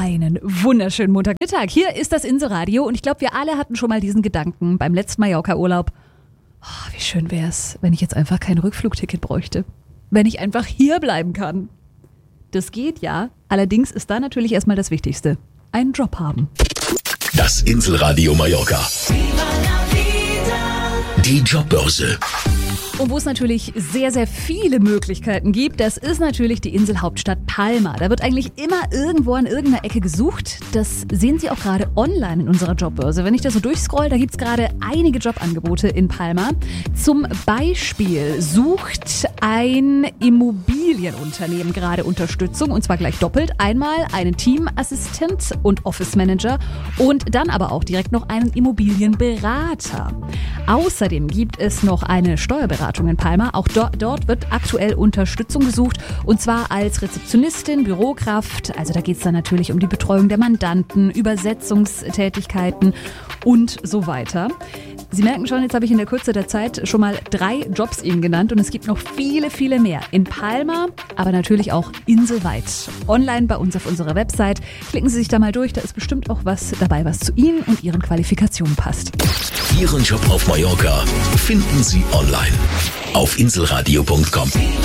Einen wunderschönen Montagmittag. Hier ist das Inselradio und ich glaube, wir alle hatten schon mal diesen Gedanken beim letzten Mallorca-Urlaub. Oh, wie schön wäre es, wenn ich jetzt einfach kein Rückflugticket bräuchte. Wenn ich einfach hier bleiben kann. Das geht ja. Allerdings ist da natürlich erstmal das Wichtigste. Einen Job haben. Das Inselradio Mallorca. Die Jobbörse. Und wo es natürlich sehr, sehr viele Möglichkeiten gibt, das ist natürlich die Inselhauptstadt Palma. Da wird eigentlich immer irgendwo an irgendeiner Ecke gesucht. Das sehen Sie auch gerade online in unserer Jobbörse. Wenn ich da so durchscroll, da gibt es gerade einige Jobangebote in Palma. Zum Beispiel sucht ein Immobilienunternehmen gerade Unterstützung und zwar gleich doppelt. Einmal einen Teamassistent und Office Manager und dann aber auch direkt noch einen Immobilienberater. Außerdem gibt es noch eine Steuerberatung in Palma. Auch dort wird aktuell Unterstützung gesucht und zwar als Rezeptionistin, Bürokraft. Also da geht es dann natürlich um die Betreuung der Mandanten, Übersetzungstätigkeiten und so weiter. Sie merken schon, jetzt habe ich in der Kürze der Zeit schon mal 3 Jobs Ihnen genannt und es gibt noch viele, viele mehr in Palma, aber natürlich auch inselweit. Online bei uns auf unserer Website. Klicken Sie sich da mal durch, da ist bestimmt auch was dabei, was zu Ihnen und Ihren Qualifikationen passt. Ihren Job auf Mallorca finden Sie online auf inselradio.com.